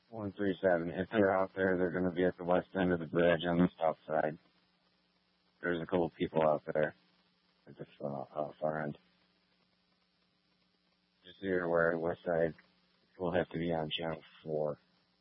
137. If they're out there, they're going to be at the west end of the bridge on the south side. There's a couple people out there at the far end. Just so you're aware, west side will have to be on channel 4.